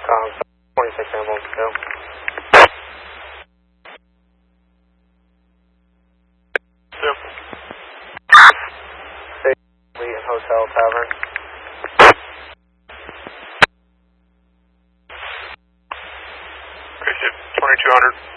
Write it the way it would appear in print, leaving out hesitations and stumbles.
26 ambulance, go. Yep. Lee and Hotel Tavern. Okay, 2200.